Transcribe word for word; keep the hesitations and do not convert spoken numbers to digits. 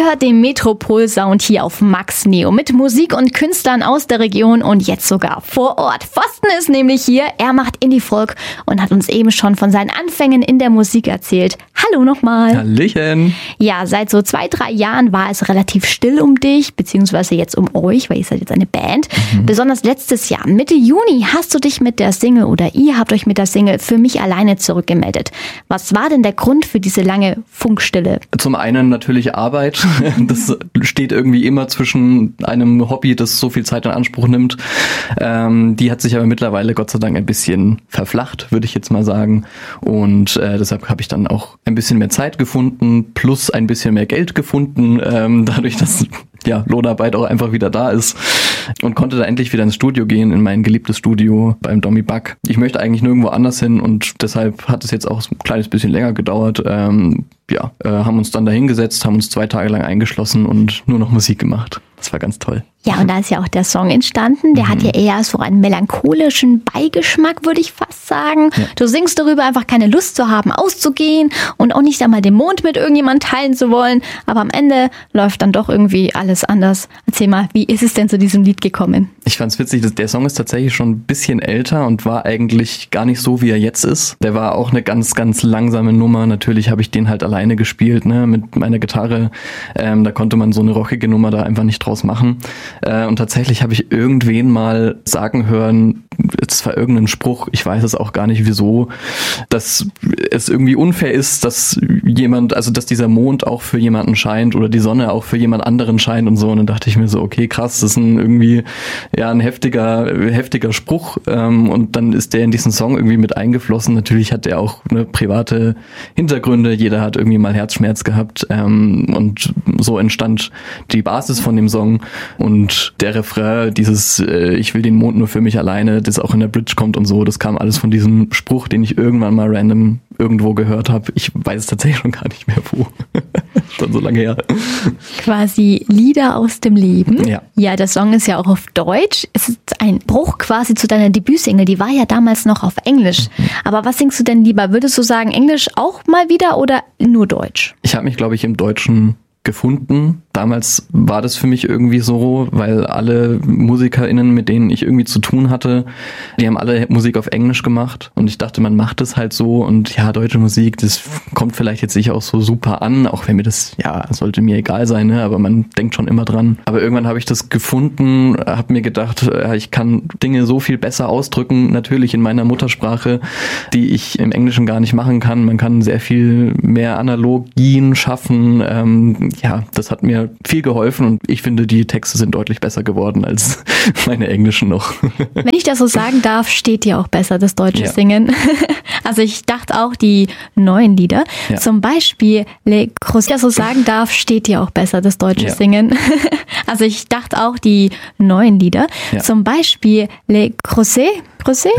hört den Metropol-Sound hier auf Max Neo mit Musik und Künstlern aus der Region und jetzt sogar vor Ort. Pfosten ist nämlich hier, er macht Indie-Folk und hat uns eben schon von seinen Anfängen in der Musik erzählt. Hallo nochmal. Hallöchen. Ja, seit so zwei, drei Jahren war es relativ still um dich, beziehungsweise jetzt um euch, weil ihr seid jetzt eine Band. Mhm. Besonders letztes Jahr, Mitte Juni, hast du dich mit der Single oder ihr habt euch mit der Single Für mich alleine zurückgemeldet. Was war denn der Grund für diese lange Funkstille? Zum einen natürlich Arbeit. Das steht irgendwie immer zwischen einem Hobby, das so viel Zeit in Anspruch nimmt. Ähm, die hat sich aber mittlerweile Gott sei Dank ein bisschen verflacht, würde ich jetzt mal sagen. Und äh, deshalb habe ich dann auch ein bisschen mehr Zeit gefunden, plus ein bisschen mehr Geld gefunden, ähm, dadurch, dass ja Lohnarbeit auch einfach wieder da ist. Und konnte da endlich wieder ins Studio gehen, in mein geliebtes Studio beim Domi Buck. Ich möchte eigentlich nirgendwo anders hin und deshalb hat es jetzt auch ein kleines bisschen länger gedauert. Ähm, ja, äh, haben uns dann da hingesetzt, haben uns zwei Tage lang eingeschlossen und nur noch Musik gemacht. Das war ganz toll. Ja, und da ist ja auch der Song entstanden. Der mhm. hat ja eher so einen melancholischen Beigeschmack, würde ich fast sagen. Ja. Du singst darüber, einfach keine Lust zu haben, auszugehen und auch nicht einmal den Mond mit irgendjemandem teilen zu wollen. Aber am Ende läuft dann doch irgendwie alles anders. Erzähl mal, wie ist es denn zu diesem Lied gekommen? Ich fand's witzig, dass der Song ist tatsächlich schon ein bisschen älter und war eigentlich gar nicht so, wie er jetzt ist. Der war auch eine ganz, ganz langsame Nummer. Natürlich habe ich den halt alleine gespielt, ne, mit meiner Gitarre. Ähm, da konnte man so eine rockige Nummer da einfach nicht draus machen. Äh, und tatsächlich habe ich irgendwen mal sagen hören, es war irgendein Spruch, ich weiß es auch gar nicht wieso, dass es irgendwie unfair ist, dass jemand, also dass dieser Mond auch für jemanden scheint oder die Sonne auch für jemand anderen scheint und so. Und dann dachte ich mir so, okay, krass, das ist ein irgendwie ja ein heftiger, heftiger Spruch. Ähm, und dann ist der in diesen Song irgendwie mit eingeflossen. Natürlich hat der auch eine private Hintergründe. Jeder hat irgendwie mal Herzschmerz gehabt. Ähm, und so entstand die Basis von dem Song. Und der Refrain, dieses äh, Ich will den Mond nur für mich alleine, das auch in der Bridge kommt und so, das kam alles von diesem Spruch, den ich irgendwann mal random irgendwo gehört habe. Ich weiß es tatsächlich schon gar nicht mehr wo. Schon so lange her. Quasi Lieder aus dem Leben. Ja. Ja, der Song ist ja auch auf Deutsch. Es ist ein Bruch quasi zu deiner Debütsingle. Die war ja damals noch auf Englisch. Mhm. Aber was singst du denn lieber? Würdest du sagen Englisch auch mal wieder oder nur Deutsch? Ich habe mich, glaube ich, im Deutschen gefunden. Damals war das für mich irgendwie so, weil alle MusikerInnen, mit denen ich irgendwie zu tun hatte, die haben alle Musik auf Englisch gemacht und ich dachte, man macht es halt so und ja, deutsche Musik, das kommt vielleicht jetzt nicht auch so super an, auch wenn mir das, ja, sollte mir egal sein, ne? Aber man denkt schon immer dran. Aber irgendwann habe ich das gefunden, habe mir gedacht, ja, ich kann Dinge so viel besser ausdrücken, natürlich in meiner Muttersprache, die ich im Englischen gar nicht machen kann. Man kann sehr viel mehr Analogien schaffen, ähm, ja, das hat mir viel geholfen und ich finde, die Texte sind deutlich besser geworden als meine englischen noch. Wenn ich das so sagen darf, steht dir auch besser das deutsche ja. Singen. Also ich dachte auch, die neuen Lieder, ja. zum Beispiel Le Creuset, das so sagen darf, steht dir auch besser das deutsche ja. Singen. Also ich dachte auch, die neuen Lieder, ja. zum Beispiel Le Creuset, Creuset?